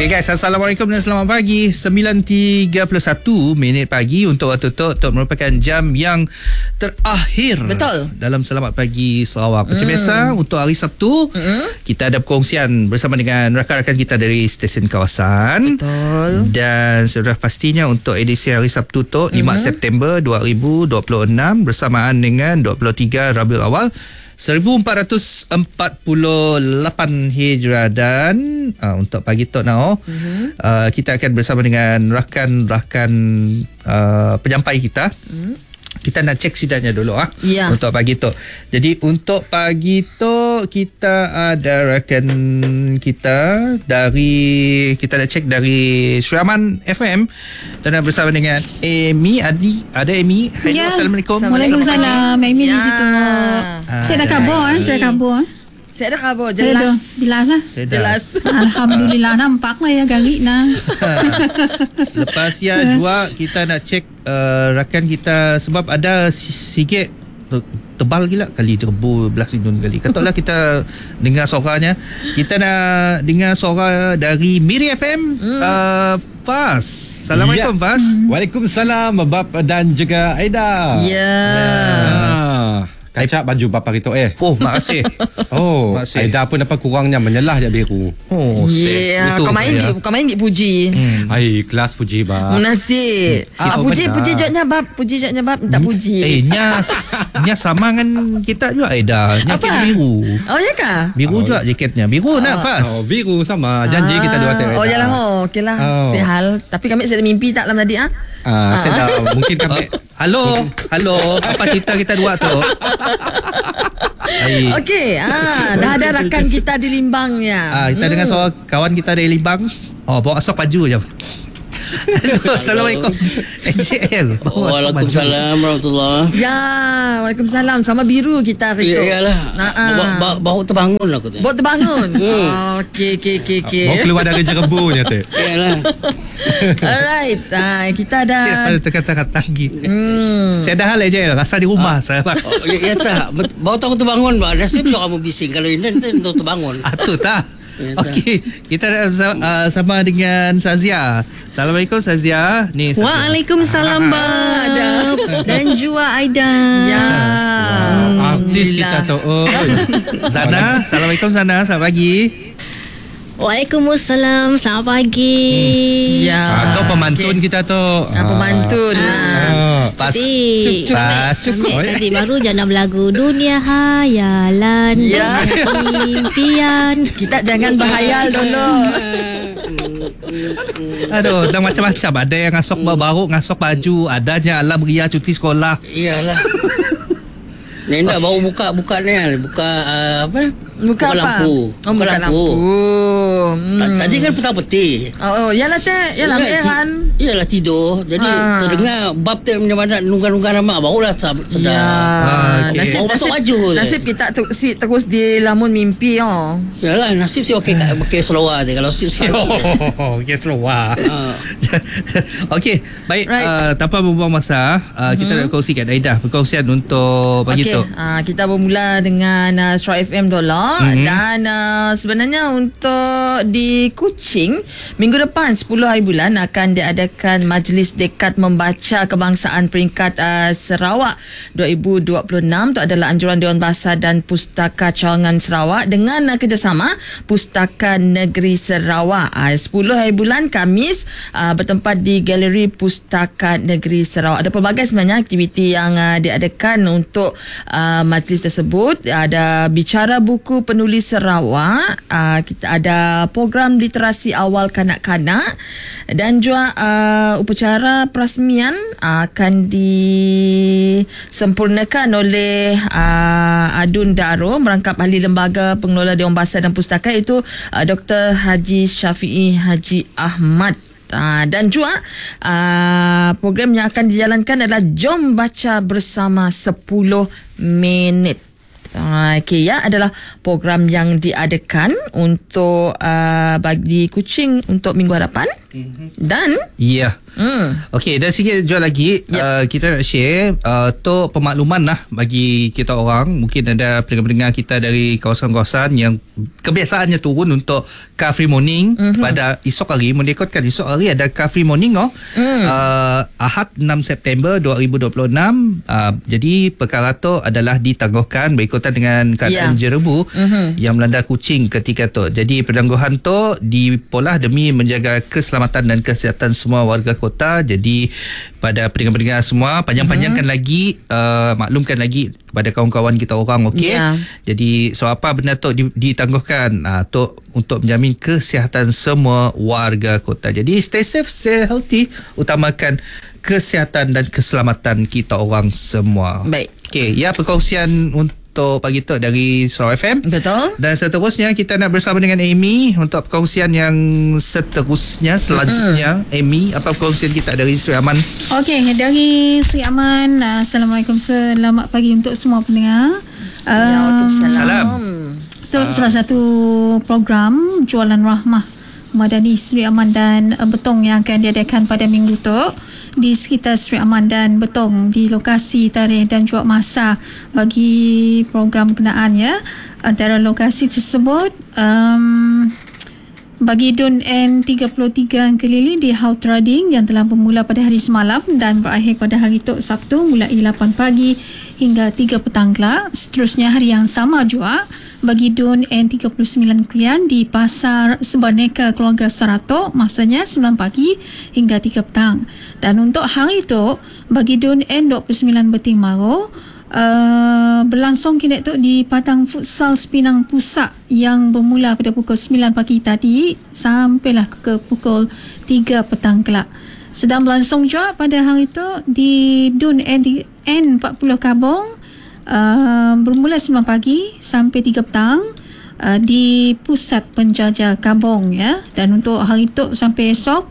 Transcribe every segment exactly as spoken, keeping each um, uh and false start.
Okay guys, Assalamualaikum dan selamat pagi. sembilan tiga puluh satu minit pagi untuk waktu Tok. Tok merupakan jam yang terakhir. Betul. Dalam Selamat Pagi Sarawak. Macam mm. biasa untuk hari Sabtu, mm-hmm. kita ada perkongsian bersama dengan rakan-rakan kita dari stesen kawasan. Betul. Dan sudah pastinya untuk edisi hari Sabtu Tok, mm-hmm. lima September dua ribu dua puluh enam bersamaan dengan dua puluh tiga Rabiul Awal seribu empat ratus empat puluh lapan Hijrah. Dan uh, untuk pagi Tok Nao, mm-hmm. uh, kita akan bersama dengan rakan-rakan uh, penyampai kita. Mm. Kita nak cek sidangnya dulu ah ya. Untuk pagi Tok. Jadi untuk pagi Tok kita ada rakan kita dari, kita nak cek dari Suraman F M dan bersama dengan Amy Adi. Ada Amy. Hai, ya. Assalamualaikum. Waalaikumsalam. Amy ya. di situ. Ah, saya dah kabur, eh. saya kabur. Saya dah kabur jelas. Jelas ah. Jelas. Alhamdulillah nampak lah ya gari nah. Lepas ya juga kita nak cek uh, rakan kita sebab ada sikit tebal gila kali tebu belah sinun kali. Katalah kita dengar suaranya. Kita nak dengar suara dari Miri F M. Mm. Uh, Fas. Assalamualaikum ya. Fas. Waalaikumsalam Bab dan juga Aida. Ya. Yeah. Kacak baju bapa kita eh. Oh, makasih. Oh, makasih. Aida pun apa kurangnya menyelah je biru. Oh, yeah. Kau main di, kau main di puji. Hmm. Ai, kelas puji bab. Munasib. Hmm. Ah, puji puji jotnya bab, puji jotnya bab minta puji. Eh, nyas nyas sama dengan kita juga Aida. Jaket biru. Oh, ya kah? Biru oh. juga jaketnya. Biru oh. nak Fas. Oh, biru sama. Janji ah. kita dua tengok. Oh, yalah oh. Okeylah. Oh. Sehal. Tapi kami saya mimpi tak dalam tadi ah. Ah, saya dah mungkin kami. Halo, halo. Apa cerita kita dua tu? Okey, ah, dah ada rakan kita di Limbang ya. Ah, kita hmm. dengar suara kawan kita dari Limbang. Oh, bawa asok baju je. Assalamualaikum. S J L. Waalaikumsalam warahmatullahi. Ya, waalaikumsalam. Sama biru kita hari tu. Ya, iyalah. Nah, baru terbangun lah aku tu. Baru terbangun. hmm. Okey, okey, okey, okey. Baru keluar dari jerebunya tu. Iyalah. Alright. Ah, kita ada siapa ada kata-kata lagi. Hmm. Saya dah hal je rasa di rumah ah. saya. Oh, ya, ya tak. Baru tahu terbangun, Pak. Nasib so kamu bising kalau ini tu terbangun. Atuh tak. Okey, kita uh, sama dengan Sazia. Assalamualaikum Sazia. Ni Sazia. Waalaikumsalam Bab dan juga Aida. Ya. Wow, artis kita tu. Oh. Zana, Assalamualaikum Zana. Selamat pagi. Waalaikumsalam. Selamat pagi. Hmm. Ya. Ah, kau pemantun okay. kita tu. Ah, pemantun. Ah. Pas. Cukup. Pas. Cukup. Tadi baru jangan berlagu dunia hayalan. Ya. Impian. Kita jangan berhayal dulu. Aduh, dah macam-macam. Ada yang ngasok baru, ngasok baju. Adanya alam ria cuti sekolah. Iyalah. Nenda baru buka buka ni buka uh, apa? Buka, buka apa? lampu. Oh, buka, buka lampu. lampu. Hmm. Tadi kan petang peti. Oh, oh yalah teh, yalah kan. Iyalah tidur. Jadi ah. terdengar bab teh macam mana nunggang-nunggang nama barulah sedar. Ya. Ah, okay. Nasib, oh, nasib, baju nasib kita tu, si, terus di lamun mimpi oh. Yalah nasib si okey okey Selawar teh kalau si oh, okey Selawar. Okey, baik right. uh, tanpa membuang masa, uh, kita mm-hmm. nak kongsikan Aida perkongsian untuk pagi okay. tu. Uh, kita bermula dengan uh, Stra F M Dollar. Mm-hmm. Dan uh, sebenarnya untuk di Kuching minggu depan sepuluh hari bulan akan diadakan Majlis Dekat Membaca Kebangsaan peringkat uh, Sarawak dua ribu dua puluh enam. Itu adalah anjuran Dewan Bahasa dan Pustaka Cawangan Sarawak dengan uh, kerjasama Pustaka Negeri Sarawak. uh, sepuluh hari bulan Khamis uh, bertempat di Galeri Pustaka Negeri Sarawak. Ada pelbagai sebenarnya aktiviti yang uh, diadakan untuk uh, majlis tersebut. Ada bicara buku penulis Sarawak, uh, kita ada program literasi awal kanak-kanak dan juga uh, upacara perasmian uh, akan disempurnakan oleh uh, Adun Daro merangkap ahli lembaga pengelola Dewan Bahasa dan Pustaka iaitu uh, Doktor Haji Syafiee Haji Ahmad. Uh, dan juga uh, program yang akan dijalankan adalah Jom Baca Bersama sepuluh minit. Okey ya, adalah program yang diadakan untuk uh, bagi Kuching untuk minggu hadapan. Dan Ya. hmm. Okey, dan sikit jual lagi Yep. uh, kita nak share uh, untuk pemakluman lah bagi kita orang. Mungkin ada pendengar-pendengar kita dari kawasan-kawasan yang kebiasaannya turun untuk car free morning mm-hmm. pada esok hari. Mendekatkan esok hari ada car free morning oh. Mm. Uh, Ahad enam September dua ribu dua puluh enam. Uh, jadi perkara tu adalah ditangguhkan berikutan dengan keadaan yeah. jerebu mm-hmm. yang melanda Kuching ketika tu. Jadi penangguhan tu dipolah demi menjaga keselamatan dan kesihatan semua warga kota. Jadi pada pendengar-pendengar semua, panjang-panjangkan mm-hmm. lagi, uh, maklumkan lagi kepada kawan-kawan kita orang, okey. Yeah. Jadi so apa benda tu ditangguhkan uh, tu untuk menjamin kesihatan semua warga kota. Jadi stay safe, stay healthy, utamakan kesihatan dan keselamatan kita orang semua. Baik. Okey, ya perkongsian untuk untuk pagi tu dari Sarawak F M. Betul. Dan seterusnya kita nak bersama dengan Amy untuk perkongsian yang seterusnya selanjutnya. Mm-hmm. Amy, apa perkongsian kita dari Sri Aman? Okey, dari Sri Aman. Uh, Assalamualaikum, selamat pagi untuk semua pendengar. Uh, Waalaikumsalam. Salam. Untuk uh. salah satu program Jualan Rahmah Madani Sri Aman dan uh, Betong yang akan diadakan pada minggu tu di sekitar Sri Aman dan Betong, di lokasi, tarikh dan juga masa bagi program berkenaan ya. Antara lokasi tersebut um, bagi Dun N tiga puluh tiga Kelili di Haut Rading yang telah bermula pada hari semalam dan berakhir pada hari tu Sabtu mulai lapan pagi hingga tiga petang kelak. Seterusnya hari yang sama juga bagi Dun N tiga puluh sembilan Krian di Pasar Sebaneka Keluarga Saratok, masanya sembilan pagi hingga tiga petang. Dan untuk hari itu bagi Dun N dua puluh sembilan Beting Maro uh, berlangsung kini tu di Padang Futsal Sepinang Pusat yang bermula pada pukul sembilan pagi tadi sampailah ke pukul tiga petang kelak. Sedang berlangsung juga pada hari itu di Dun N empat puluh Kabong uh, bermula sembilan pagi sampai tiga petang uh, di Pusat Penjajah Kabong ya. Dan untuk hari itu sampai esok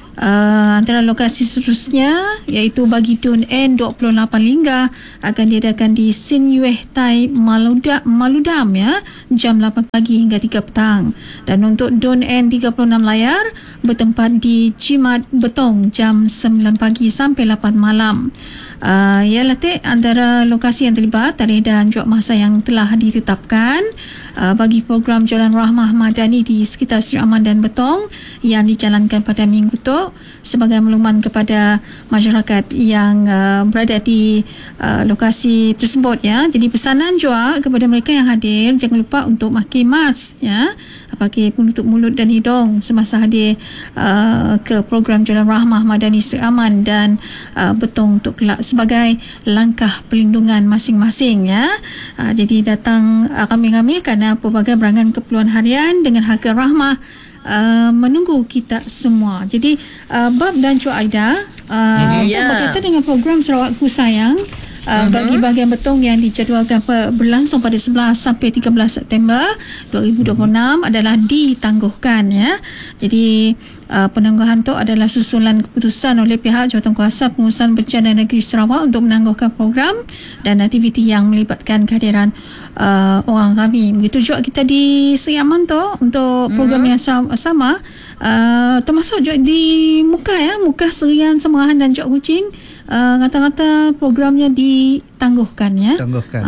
Uh, antara lokasi seterusnya iaitu bagi Dun N dua puluh lapan Lingga akan diadakan di Sin Yueh Tai Maluda, Maludam ya, jam lapan pagi hingga tiga petang. Dan untuk Dun N tiga puluh enam Layar bertempat di Jimat Betong jam sembilan pagi sampai lapan malam. Uh, ialah te antara lokasi yang terlibat, tarikh dan juga masa yang telah ditetapkan uh, bagi program Jualan Rahmah Madani di sekitar Sri Aman dan Betong yang dijalankan pada minggu tu sebagai makluman kepada masyarakat yang uh, berada di uh, lokasi tersebut ya. Jadi pesanan juga kepada mereka yang hadir, jangan lupa untuk pakai mask ya, pakai penutup mulut dan hidung semasa hadir uh, ke program Jualan Rahmah Madani Sri Aman dan uh, Betong untuk kelak sebagai langkah pelindungan masing-masing ya. Uh, jadi datang uh, kami-kami kerana pelbagai berangan keperluan harian dengan harga rahmah uh, menunggu kita semua. Jadi uh, Bob dan Cua Aida uh, yeah. berkaitan dengan program Sarawakku Sayang. Uh, uh-huh. Bagi bahagian Betong yang dijadualkan berlangsung pada sebelas sampai tiga belas September dua ribu dua puluh enam uh-huh. adalah ditangguhkan ya. Jadi uh, penangguhan itu adalah susulan keputusan oleh pihak Jawatankuasa Pengurusan Bencana Negeri Sarawak untuk menangguhkan program dan aktiviti yang melibatkan kehadiran uh, orang kami. Begitu juga kita di Sri Aman tu untuk program uh-huh. yang sama uh, termasuk juga di Muka ya, Muka Serian Semerahan dan Jok Kuching. Uh, kata-kata programnya ditangguhkan ya. Tangguhkan.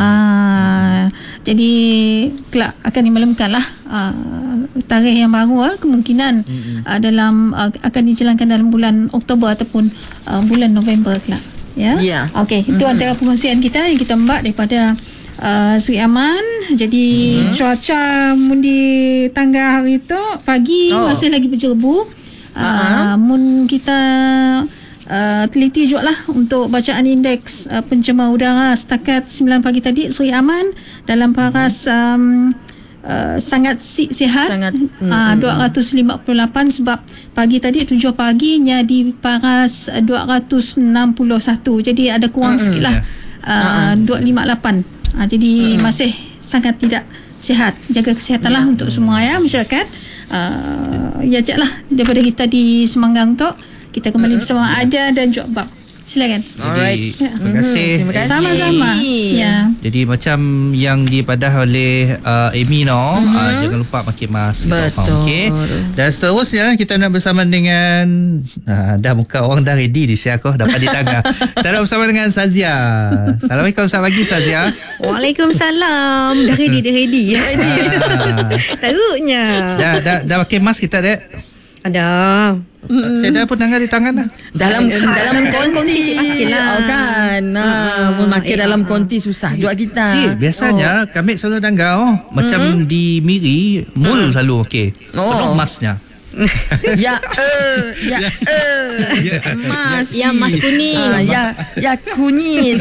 Uh, jadi kelak akan dimaklumkan lah uh, tarikh yang baru uh, kemungkinan mm-hmm. uh, dalam uh, akan dijalankan dalam bulan Oktober ataupun uh, bulan November kelak ya. Yeah. Okey, itu mm-hmm. antara perkongsian kita yang kita mbak daripada Uh, Sri Aman. Jadi mm-hmm. cuaca mundi tangga hari itu pagi oh. masih lagi berjerebu. Uh, uh-huh. Mun kita Uh, teliti juga lah untuk bacaan indeks uh, pencemar udara setakat sembilan pagi tadi Sri Aman dalam paras um, uh, sangat si- sihat sangat, mm, uh, dua ratus lima puluh lapan sebab pagi tadi tujuh paginya di paras uh, dua ratus enam puluh satu, jadi ada kurang mm, sikit lah uh, dua ratus lima puluh lapan uh, jadi mm. masih sangat tidak sihat. Jaga kesihatan lah yeah. untuk semua ya masyarakat. Uh, ya je lah daripada kita di Semanggang tu. Kita kembali mm-hmm. bersama Aida dan juga Bab. Silakan. Jadi, terima kasih. Terima kasih. Sama-sama. Ya. Jadi macam yang dipadah oleh uh, Amy no, mm-hmm. uh, jangan lupa pakai mask. Betul. Okey. Dan seterusnya kita nak bersama dengan uh, dah muka orang dah ready di sini aku dapat di tangga. Kita nak bersama dengan Sazia. Assalamualaikum, selamat pagi Sazia. Waalaikumsalam. Dah ready, dah ready. Ah. Teruknya. Dah dah dah pakai mask kita dek. Ada. Mm. Saya dah pun tangan di tangan dah. Dalam dalam konti konti makin lah. oh, kan. Ha, uh, makin eh, dalam uh, konti susah juga kita. Si, biasanya oh. kami selalu danggau oh. macam mm-hmm. di Miri mul mm. selalu okey. Oh. Penuh masnya. Ya eh ya eh mas Ya mas kuning. ah, ya ya kunyit.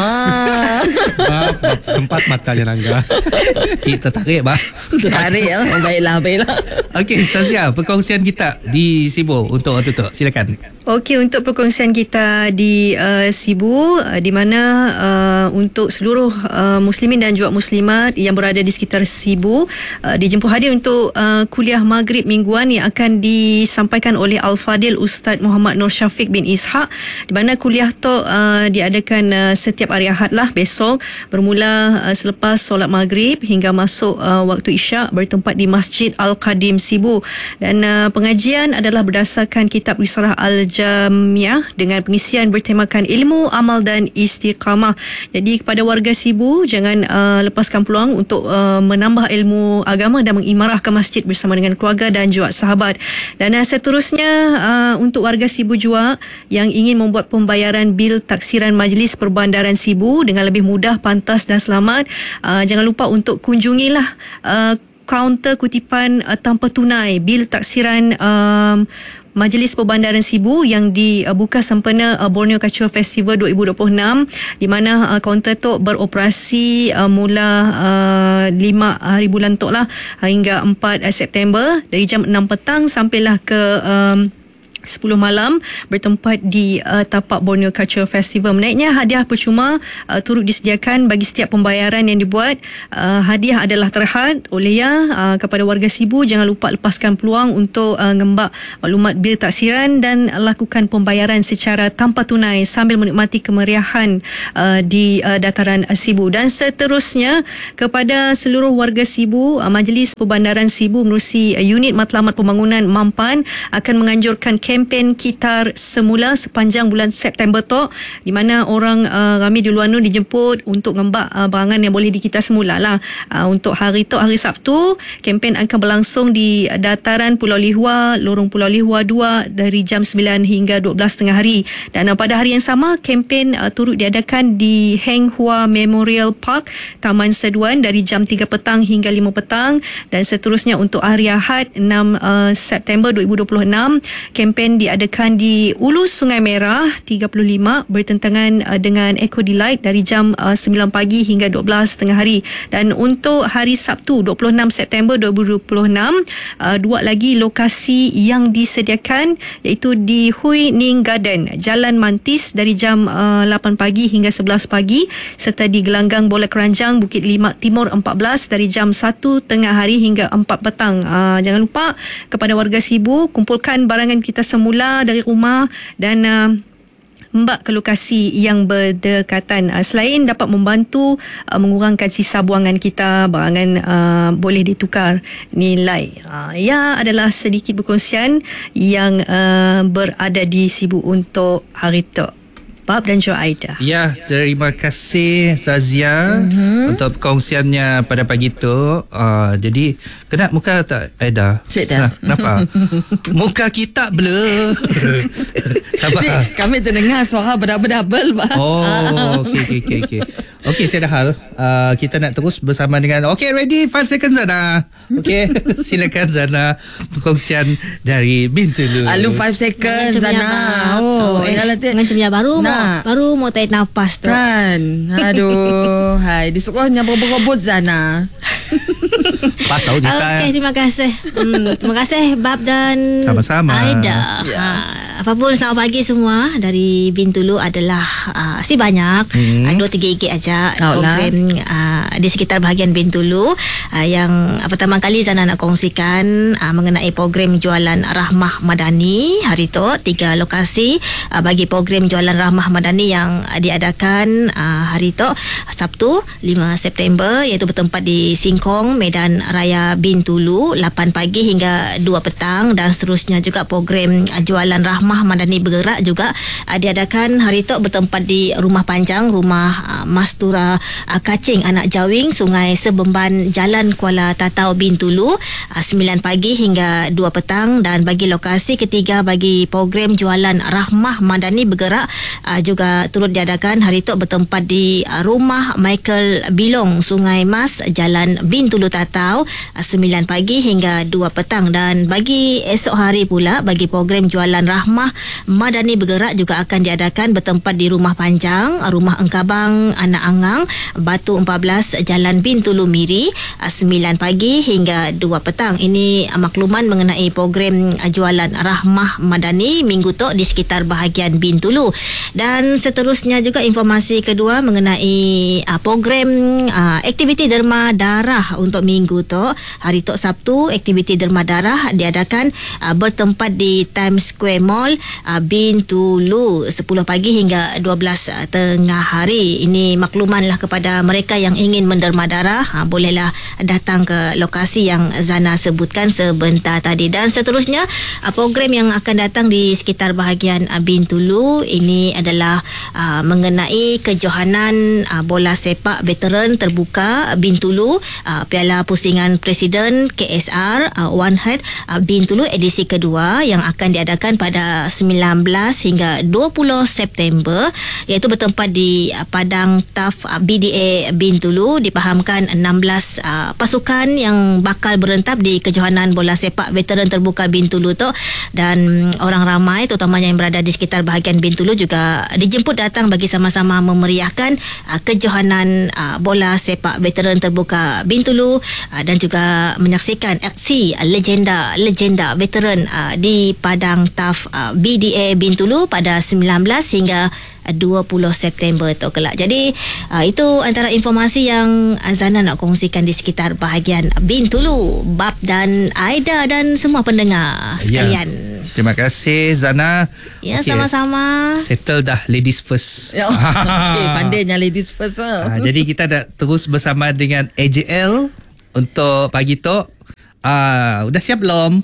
ah Bab, bab sempat matanya Nangga. Cik tertarik bah. Tertarik ya. Baiklah baiklah. Okey Sazia, perkongsian kita di Sibu untuk orang tutup. Silakan. Okey, untuk perkongsian kita di uh, Sibu uh, di mana uh, untuk seluruh uh, muslimin dan juga muslimat yang berada di sekitar Sibu uh, dijemput hadir untuk uh, kuliah maghrib mingguan yang akan disampaikan oleh Al-Fadil Ustaz Muhammad Nur Syafiq bin Ishaq, di mana kuliah tu uh, diadakan uh, setiap hari Ahad lah besok, bermula uh, selepas solat maghrib hingga masuk uh, waktu isyak, bertempat di Masjid Al-Qadim Sibu. Dan uh, pengajian adalah berdasarkan kitab Risalah Al-Jamiah dengan pengisian bertemakan ilmu, amal dan istiqamah. Jadi kepada warga Sibu, jangan uh, lepaskan peluang untuk uh, menambah ilmu agama dan mengimarah ke masjid bersama dengan keluarga dan juga sahabat. Dan uh, seterusnya uh, untuk warga Sibu juga yang ingin membuat pembayaran bil taksiran Majlis Perbandaran Sibu dengan lebih mudah, pantas dan selamat, uh, jangan lupa untuk kunjungilah uh, kaunter kutipan uh, tanpa tunai bil taksiran um, Majlis Perbandaran Sibu yang dibuka sempena uh, Borneo Cultural Festival dua ribu dua puluh enam, di mana uh, kaunter tu beroperasi uh, mula uh, lima hari bulan tu lah hingga empat September dari jam enam petang sampailah ke um, sepuluh malam, bertempat di uh, tapak Borneo Cultural Festival. Menaiknya hadiah percuma uh, turut disediakan bagi setiap pembayaran yang dibuat. Uh, hadiah adalah terhad oleh ya uh, kepada warga Sibu. Jangan lupa lepaskan peluang untuk uh, ngembak maklumat bil taksiran dan lakukan pembayaran secara tanpa tunai sambil menikmati kemeriahan uh, di uh, dataran uh, Sibu. Dan seterusnya kepada seluruh warga Sibu, uh, Majlis Perbandaran Sibu menerusi uh, unit matlamat pembangunan Mampan akan menganjurkan kempen Kitar Semula sepanjang bulan September tu, di mana orang uh, ramai di luar tu dijemput untuk ngembak uh, barangan yang boleh dikitar semula lah. Uh, untuk hari tu, hari Sabtu, kempen akan berlangsung di dataran Pulau Lihua, Lorong Pulau Lihua dua dari jam sembilan hingga dua belas tengah hari. Dan uh, pada hari yang sama, kempen uh, turut diadakan di Heng Hua Memorial Park, Taman Seduan dari jam tiga petang hingga lima petang. Dan seterusnya untuk hari Ahad enam September dua ribu dua puluh enam, kempen diadakan di Ulu Sungai Merah tiga puluh lima bertentangan uh, dengan Eco Delight dari jam uh, sembilan pagi hingga dua belas tengah hari. Dan untuk hari Sabtu dua puluh enam September dua ribu dua puluh enam, uh, dua lagi lokasi yang disediakan iaitu di Hui Ning Garden, Jalan Mantis dari jam uh, lapan pagi hingga sebelas pagi, serta di Gelanggang Bola Keranjang Bukit Lima Timur empat belas dari jam satu tengah hari hingga empat petang. Uh, jangan lupa kepada warga Sibu, kumpulkan barangan kita semula dari rumah dan uh, mbak ke lokasi yang berdekatan. Uh, selain dapat membantu uh, mengurangkan sisa buangan kita, barangan uh, boleh ditukar nilai. Uh, ya adalah sedikit perkongsian yang uh, berada di Sibu untuk hari itu. Bab dan juga Aida. Ya, terima kasih Sazia mm-hmm. untuk perkongsiannya pada pagi itu. Uh, jadi, kena muka tak Aida? Cik dah. Kenapa? Muka kita blur. Sabar. Cik, kami terdengar suara berdouble-double. Oh, okey, okey, okey. Okey, okay, saya dah hal. Uh, kita nak terus bersama dengan... Okey, ready? five seconds Zana. Okey, silakan Zana. Perkongsian dari Bintulu. Alu five seconds Zana. Oh, eh, macam yang baru nah. mau, baru mau tarik nafas tu. Kan. Aduh. Hai, di sekolahnya berebut Zana. Pasal kita. Okey, terima kasih. Hmm, terima kasih Bab dan Sama-sama. Aida. Ya. Ha. apa pun, selamat pagi semua. Dari Bintulu adalah uh, si banyak hmm. uh, dua tiga gig aja program uh, di sekitar bahagian Bintulu uh, yang uh, pertama kali Zana nak kongsikan uh, mengenai program jualan Rahmah Madani hari tu. Tiga lokasi uh, bagi program jualan Rahmah Madani yang uh, diadakan uh, hari tu Sabtu lima September, iaitu bertempat di Singkong, Medan Raya Bintulu, lapan pagi hingga dua petang. Dan seterusnya juga program uh, jualan Rahmah Madani bergerak juga uh, diadakan hari tu bertempat di Rumah Panjang, Rumah uh, Mastura uh, Kacing Anak Jawing, Sungai Sebemban, Jalan Kuala Tatau Bintulu, uh, sembilan pagi hingga dua petang. Dan bagi lokasi ketiga bagi program jualan Rahmah Madani bergerak uh, juga turut diadakan hari tu bertempat di uh, Rumah Michael Bilong, Sungai Mas, Jalan Bintulu Tatau, uh, sembilan pagi hingga dua petang. Dan bagi esok hari pula bagi program jualan Rahmah Madani bergerak juga akan diadakan bertempat di Rumah Panjang, Rumah Engkabang Anak Angang, Batu empat belas, Jalan Bintulu Miri, sembilan pagi hingga dua petang. Ini makluman mengenai program jualan Rahmah Madani minggu tu di sekitar bahagian Bintulu. Dan seterusnya juga informasi kedua mengenai uh, program uh, aktiviti derma darah untuk minggu tu. Hari tu Sabtu, aktiviti derma darah diadakan uh, bertempat di Times Square Mall, uh, Bintulu, sepuluh pagi hingga dua belas uh, tengah hari. Ini maklumanlah kepada mereka yang ingin menderma darah, uh, bolehlah datang ke lokasi yang Zana sebutkan sebentar tadi. Dan seterusnya uh, program yang akan datang di sekitar bahagian uh, Bintulu ini adalah uh, mengenai kejohanan uh, bola sepak veteran terbuka Bintulu, uh, Piala Pusingan Presiden K S R uh, One Head uh, Bintulu edisi kedua yang akan diadakan pada sembilan belas hingga dua puluh September, iaitu bertempat di uh, Padang Taf uh, B D A Bintulu. Dipahamkan enam belas uh, pasukan yang bakal berentap di kejohanan bola sepak veteran terbuka Bintulu tu. Dan orang ramai terutamanya yang berada di sekitar bahagian Bintulu juga dijemput datang bagi sama-sama memeriahkan uh, kejohanan uh, bola sepak veteran terbuka Bintulu uh, dan juga menyaksikan aksi uh, legenda-legenda veteran uh, di Padang Taf uh, B D A Bintulu pada sembilan belas hingga dua puluh September tu kelak. Jadi uh, itu antara informasi yang Zana nak kongsikan di sekitar bahagian Bintulu. Bab dan Aida dan semua pendengar sekalian. Ya. Terima kasih Zana. Ya, okay. Sama-sama. Settle dah ladies first. Oh, okay, pandainya ladies first. Ha, jadi kita dah terus bersama dengan A J L untuk pagi tu. Ah, udah siap belum?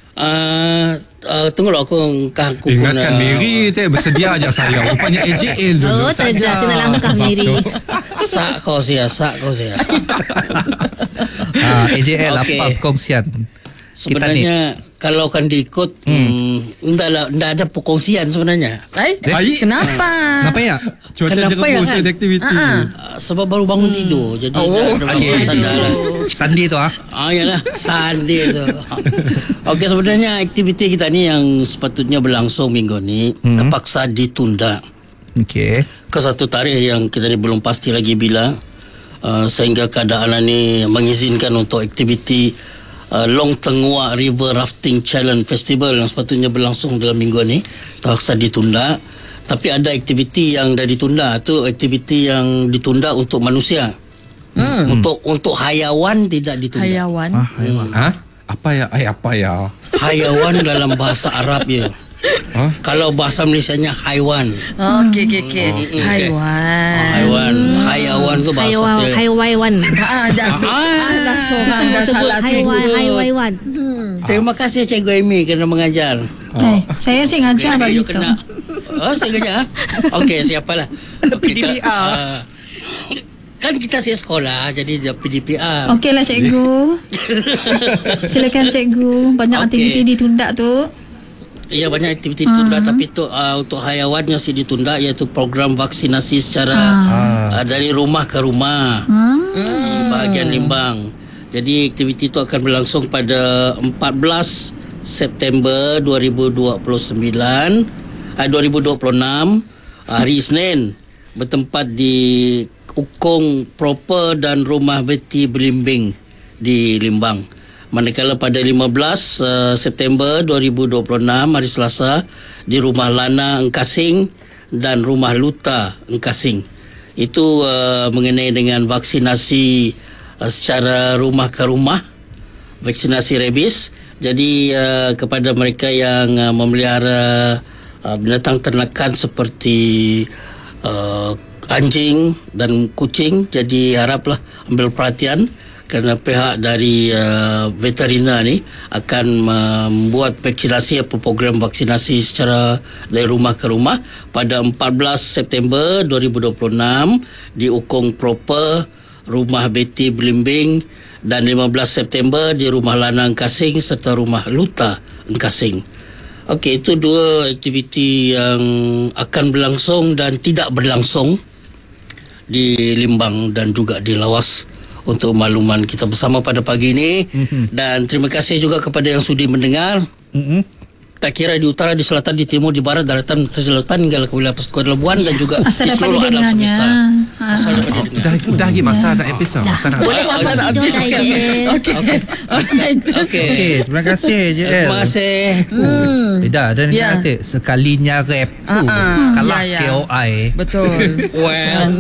Uh, uh, tunggulah aku aku ingatkan pun, Mary tu bersedia ajak saya. Rupanya A J L dulu. Oh, tak dah kena langkah Miri. sak kau sia, sak kau sia. Ah, A J L Okay. apa perkongsian? Sebenarnya kalau kan diikut hmm. hmm, entahlah, enggak ada perkongsian sebenarnya. Ay, Baik. kenapa? Kenapa ya? Cuaca Kenapa jangan ya, bosan kan? aktiviti. Ah, Uh, sebab baru bangun hmm. tidur. Jadi Oh, dah ada okay. bangun sandal lah. Sandi tu ah. Ah, yalah, Sunday tu. Okey, sebenarnya aktiviti kita ni yang sepatutnya berlangsung minggu ni hmm. terpaksa ditunda Okey. ke satu tarikh yang kita ni belum pasti lagi bila, uh, sehingga keadaan ni mengizinkan untuk aktiviti uh, Long Tengua River Rafting Challenge Festival yang sepatutnya berlangsung dalam minggu ni terpaksa ditunda. Tapi ada aktiviti yang dah ditunda, tu aktiviti yang ditunda untuk manusia. Hmm. Untuk untuk hayawan tidak ditunda. hayawan. Ah, haiwan. Ha? Apa ya? Ay, apa ya? Hayawan dalam bahasa Arab ya. Huh? Kalau bahasa Malaysianya haiwan. Oh, okey okey okey. okay. Haiwan. Haiwan, hayawan tu bahasa Haiwan, dia. haiwan. Ah, dah ah, langsung Itu anda sebut salah haiwan, sebut. haiwan. Terima kasih Cikgu Amy kerana mengajar. Eh, saya sih ngajar Okay, you begitu. kena. Oh, saya ngajar. Okey, siapalah. Okay, P D P R. Uh, kan kita saya sekolah jadi dia P D P R. Okeylah cikgu. Silakan cikgu. Banyak Okey. aktiviti ditunda tu. Ya, banyak aktiviti ditunda, tapi tu, uh, untuk hayawan yang masih ditunda iaitu program vaksinasi secara uh, dari rumah ke rumah di bahagian Limbang. Jadi aktiviti itu akan berlangsung pada empat belas September dua ribu dua puluh sembilan, uh, dua ribu dua puluh enam, hari Isnin, bertempat di Ukong Proper dan Rumah Beti Belimbing di Limbang. Manakala pada lima belas uh, September dua ribu dua puluh enam hari Selasa di Rumah Lana Engkasing dan Rumah Luta Engkasing. Itu uh, mengenai dengan vaksinasi uh, secara rumah ke rumah, vaksinasi rabies. Jadi uh, kepada mereka yang uh, memelihara uh, binatang ternakan seperti uh, anjing dan kucing, jadi haraplah ambil perhatian kerana pihak dari uh, veterina ni akan membuat vaksinasi atau program vaksinasi secara dari rumah ke rumah pada empat belas September dua ribu dua puluh enam di Ukong Proper, Rumah Betty Belimbing, dan lima belas September di Rumah Lana Engkasing serta Rumah Luta Engkasing. Okey, itu dua aktiviti yang akan berlangsung dan tidak berlangsung di Limbang dan juga di Lawas. Untuk makluman kita bersama pada pagi ini. Mm-hmm. Dan terima kasih juga kepada yang sudi mendengar. Mm-hmm. Tak kira di utara, di selatan, di timur, di barat, daratan, selatan hingga ke wilayah Persekutuan Labuan dan juga asal di seluruh alam semesta. Asal dapat didengar. Dah, dah lagi masa nak episod. Masa nak. Boleh sampai tidur dah je. Okey. Okey. Okey, terima kasih J L. Terima kasih. Hmm. Dah dan Ya. kata sekalinya rap. Ah, ah. Kalah Ya, ya. K O I. Betul. Well.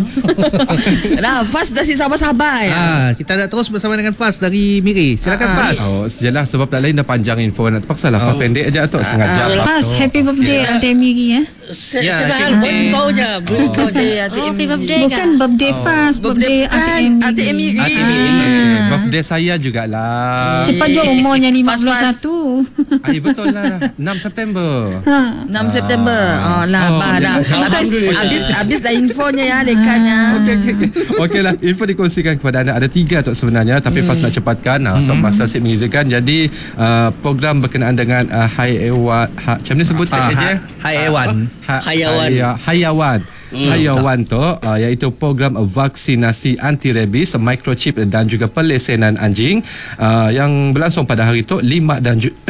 Dah, Fas dah si sabar-sabar ya. Ah, kita nak terus bersama dengan Fas dari Miri. Silakan Ah, ah. Fas. Oh, sejelah sebab tak lain dah panjang info nak terpaksa lah. Fast pendek aja tu setengah jam. Fas, happy birthday Adik Miri eh. Se- Ya, Sedang happy beritahu je. Beritahu je. Adik Oh, happy Emi. birthday Bukan birthday Fas, birthday Adik Miri. Adik Emi. Eh, birthday saya jugalah. Cepat je umurnya lima puluh Fas, satu. Ay, betul lah. enam September. Ha. enam September. Oh lah, Oh, bah dah. Habis, Alhamdulillah. habis, habis dah infonya ya, dekannya. Okey, okey, okey. Okey lah, info dikongsikan kepada anda. Ada tiga tu sebenarnya, tapi Fas nak cepatkan. Uh, sebab masa asyik mengizinkan. Jadi, uh, program berkenaan dengan uh, hayawan. Ha, macam ni sebut Ah, aja. Hayawan. Ha, Hayawan. haya- Hayawan. Hayawan tu uh, iaitu program vaksinasi anti rabies, microchip dan juga pelesenan anjing uh, yang berlangsung pada hari tu lima dan ju-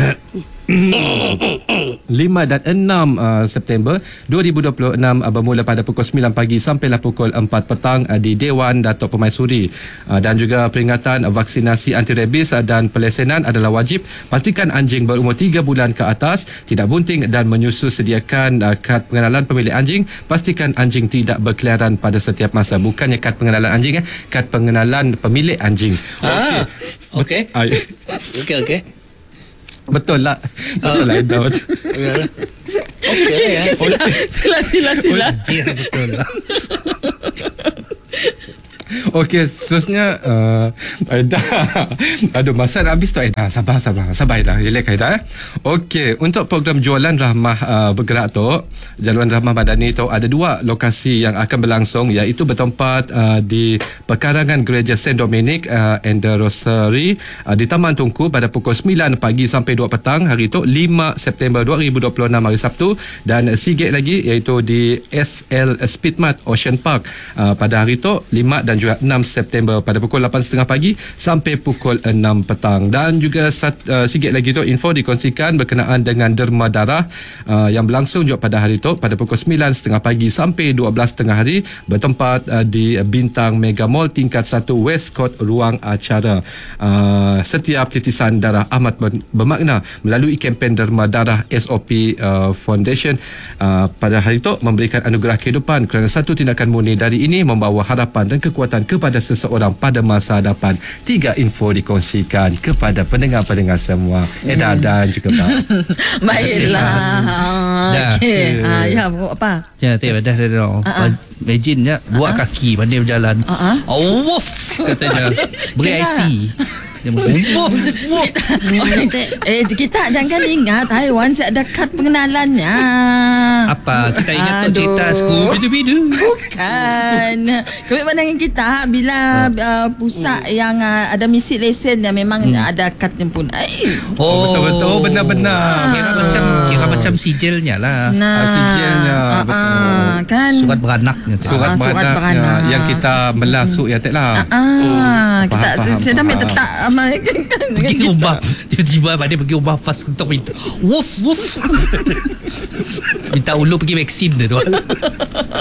lima dan enam uh, September dua ribu dua puluh enam uh, bermula pada pukul sembilan pagi sampailah pukul empat petang uh, di Dewan Datuk Permaisuri. Uh, dan juga peringatan uh, vaksinasi anti rabies uh, dan pelesenan adalah wajib. Pastikan anjing berumur tiga bulan ke atas tidak bunting dan menyusu. Sediakan uh, kad pengenalan pemilik anjing. Pastikan anjing tidak berkeliaran pada setiap masa. Bukannya kad pengenalan anjing eh, kad pengenalan pemilik anjing. Ah, okey. Ay, Okey, okey. betul lah. Betul lah Ida. Yalah. Okey ya. Sila, sila, sila. Ya, betul lah. Okey, seterusnya uh, Aida. Aduh, masa nak habis tu Aida. Sabar, sabar. Sabar Aida. Relax Aida eh. Okey, untuk program jualan rahmah uh, bergerak tu, jaluan rahmah madani tu ada dua lokasi yang akan berlangsung, iaitu bertempat uh, di perkarangan Gereja Saint Dominic uh, and the Rosary uh, di Taman Tunku pada pukul sembilan pagi sampai dua petang hari tu lima September dua ribu dua puluh enam hari Sabtu, dan sikit lagi iaitu di S L Speedmart Ocean Park uh, pada hari tu lima dan juga enam September pada pukul lapan tiga puluh pagi sampai pukul enam petang. Dan juga sat, uh, sikit lagi tu info dikongsikan berkenaan dengan derma darah uh, yang berlangsung juga pada hari tu pada pukul sembilan tiga puluh pagi sampai dua belas tiga puluh hari bertempat uh, di Bintang Mega Mall tingkat satu West Court ruang acara. Uh, setiap titisan darah amat bermakna melalui kempen derma darah S O P uh, Foundation uh, pada hari itu memberikan anugerah kehidupan kerana satu tindakan murni dari ini membawa harapan dan kekuatan kepada seseorang pada masa hadapan. Tiga info dikongsikan kepada pendengar-pendengar semua. Eda dan juga Pak. Baiklah. Dah. Okey. Ah, ya, bu- apa? Ya, tengok dah dah dah. Ah, ah. Imagine je buat kaki pandai berjalan. Ah, ah. Oh, woof katanya. Beri I C. Dia woof woof. Eh, kita jangan ingat haiwan saya ada kad pengenalannya. Apa? Kita ingat tu Aduh. cerita Scooby-Doo. Bukan. Kami pandangan kita bila uh, pusat yang uh, ada misi lesen yang memang hmm. ada kadnya pun. Ay. Oh, betul-betul benar-benar. Kira macam kira macam sijilnya lah. Nah, Ah, sijilnya, ah, betul. ah, kan. Surat beranaknya tu. Surat Ah, surat beranak, beranak. ya, yang kita melasuk ya tak lah. Ah, kita faham, faham, saya dah faham. tetap amal Pergi rumah tiba-tiba pada pergi rumah Fas untuk minta woof woof. Minta ulu pergi vaksin dia tu.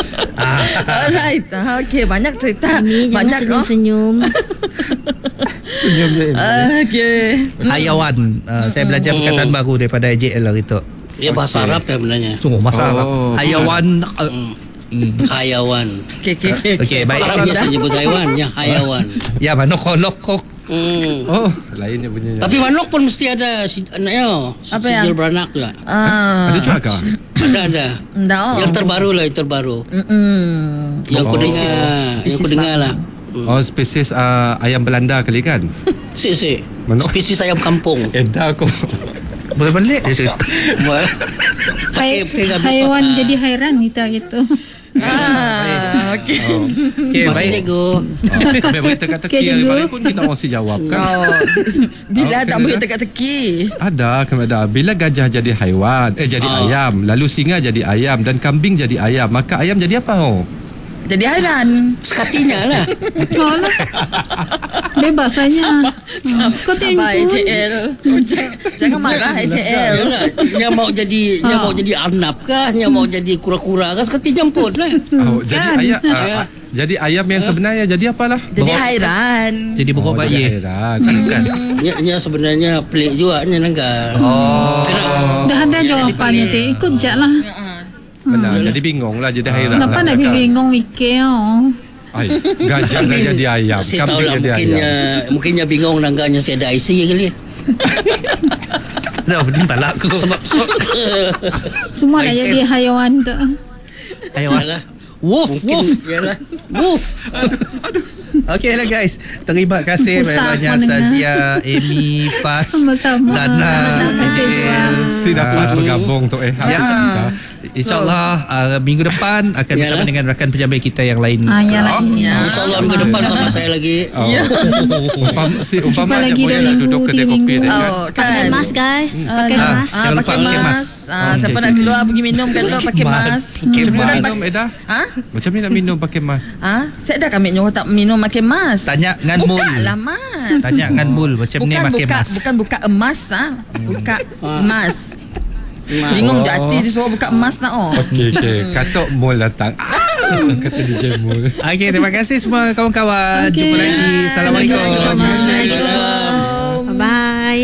Alright. Okay, banyak cerita. Ni jangan banyak oh. senyum-senyum. Senyum je. Okey. Hayawan. Uh, saya belajar perkataan baru daripada A J L hari tu. Dia bahasa Arab ya benarnya. Sungguh masa Arab. Oh, Hayawan. Uh, Hayawan. Okey okey okey. Okey, baik. Arab biasa sebut haiwan, ya hayawan. Ya, manok kolok. Hmm. Oh, lainnya bunyinya. Tapi manok pun mesti ada si anaknya. Apa Sijil yang? beranak juga. Ah. Ada juga kah? Ada ada. Enggak. Yang terbaru lah, yang terbaru. Mm. Yang Oh. aku dengar, yang aku Spesies dengar bang. lah. Oh, spesies uh, ayam Belanda kali kan? Si si. Manok. Spesies ayam kampung. Edah aku. Boleh balik dia cerita. Pakai pakai habis Haiwan pasal. jadi hairan kita gitu. Ah, okey. Okey, Masih baik. cikgu. Oh, kami boleh teka-teki Okey, hari cikgu. balik pun kita mesti jawab kan? Oh. Bila Oh, tak kena boleh dah. teka-teki. Ada, kami ada. Bila gajah jadi haiwan, eh jadi Ah. ayam, lalu singa jadi ayam dan kambing jadi ayam, maka ayam jadi apa? Oh? Jadi hairan. Sekatinya lah. Oh lah. Bebas tanya. Hmm, Kau Sabar A J tempun. L. Jangan, jangan marah A J L. Yalah, Yang mau jadi Yang mau jadi arnab kah, yang mau jadi kura-kura kah, sekati jemput lah. Oh, jadi Kan? ayam uh, jadi ayam yang sebenarnya jadi apalah? Jadi hairan. Jadi Oh, pokok jadi bayi. hairan. Kan? Nya, nya sebenarnya pelik juga nya nangga. Oh. Dah ada jawapannya tu. Ikut je lah. Benar, jadi bingung lah jadi hairan. Kenapa lah nak mereka. bingung mikir? Oh. Ay, gajah dah jadi ayam, Saya tahu kambing lah jadi mungkinnya ayam. mungkinnya bingung nangganya saya ada I C kali. Dah bertimpa lah aku. Sebab so, Semua nak jadi haiwan tu. Hayawan. yalah, Woof, mungkin woof. yalah. Woof. Okey lah guys. Terima kasih Usah banyak-banyak pun dengar. Sazia, Amy, Fas, Sama-sama. Zana, Sama-sama, A J L. Sazia. Si dapat bergabung tu eh. Ya. InsyaAllah uh, minggu depan akan bersama Yalah. dengan rakan penjabat kita yang lain. Ah, yalah. Ya. InsyaAllah minggu depan sama saya lagi. Oh. Umpam, si umpama Jumpa lagi boleh dah lah minggu, duduk kedai tiga kopi minggu. dia kan. Oh, Pakai kan. mask guys. Pakai Ah, mask. Ah, Jangan lupa pakai pakai mas. mask. Ah, siapa okey, nak okey. keluar pergi minum kata pakai Mas. mas. Pakai Macam ni Kita nak kan minum Eda? Ha? Macam ni nak minum pakai mask? Ha? Saya dah kami nyuruh tak minum pakai mas. Tanya dengan Mul. Buka lah mas. Tanya dengan Mul macam ni bukan pakai buka, mask. bukan buka emas ah. Buka emas. Mas. Bingung je hati dia suruh buka emas nak oh. Okey, okey. Katok Mul datang. Ah, kata D J Mul. Okey, terima kasih semua kawan-kawan. Okey. Jumpa lagi. Assalamualaikum. Assalamualaikum. Bye.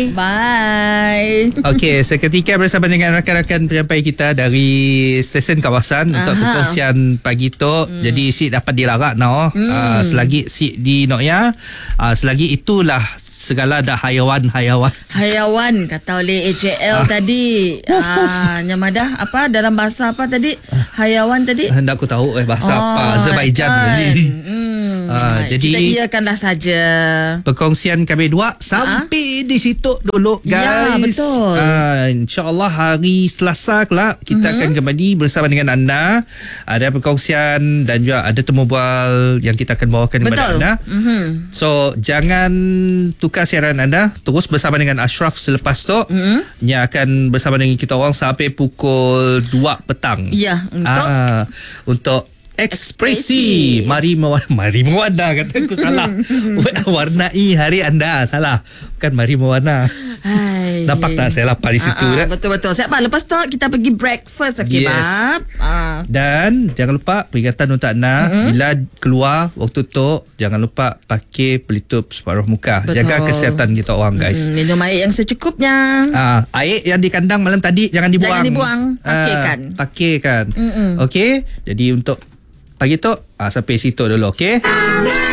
Bye. Okey, seketika bersama dengan rakan-rakan penyampai kita dari stesen kawasan untuk Aha. perkongsian pagi tu. Hmm. Jadi si dapat dilarak no. Hmm. Uh, selagi si di Noya, uh, selagi itulah segala dah hayawan-hayawan. Hayawan kata oleh A J L tadi. Ah, nyamadah apa dalam bahasa apa tadi? Hayawan tadi. Hendak aku tahu eh bahasa apa Azerbaijan kan. ni. Hmm. Ah, jadi kita iakanlah saja. perkongsian kami dua sampai di situ dulu Ya, guys. betul. Uh, InsyaAllah hari Selasa kelak kita mm-hmm. akan kembali bersama dengan anda. Ada perkongsian dan juga ada temu bual yang kita akan bawakan kepada Betul. anda. Mhm. So jangan tukar siaran anda. Terus bersama dengan Ashraf selepas tu mm-hmm. yang akan bersama dengan kita orang sampai pukul dua petang. Ya, untuk Ah, untuk ekspresi. Ekspresi. Mari mewarna, mari mewarna kata aku salah. Warnai hari anda salah. Bukan mari mewarna. Hai. Nampak tak saya lapar di situ Ah, ah, dah. betul-betul. Siap Pak, lepas tu kita pergi breakfast okey, Yes. Bab. Ah. Dan jangan lupa peringatan untuk anda mm-hmm. bila keluar waktu tu jangan lupa pakai pelitup separuh muka. Betul. Jaga kesihatan kita orang guys. Hmm, minum air yang secukupnya. Ah, air yang di kandang malam tadi jangan dibuang. Jangan dibuang. Pakaikan. Ah, pakaikan. Mm-mm. Okey. Jadi untuk pagi tu ah, sampai situ dulu okey.